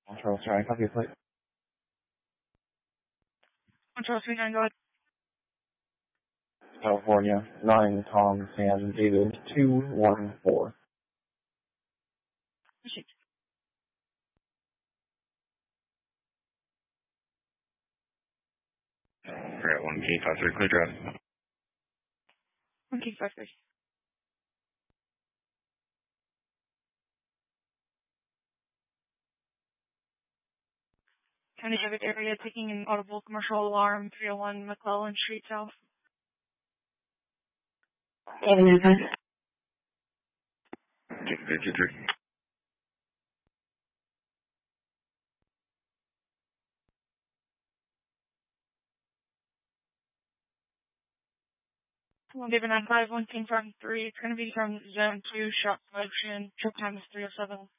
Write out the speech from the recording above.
Charles, sorry, copy of flight. Control 39, go ahead. California, 9 Tom Sam David 214. Proceed. Alright, 1K53, clear drive. 1K53. County David area taking an audible commercial alarm, 301 McClellan Street South. Okay, 53. One David 95, 1 King from 3. It's going to be from Zone 2, shop motion. Trip time is 307.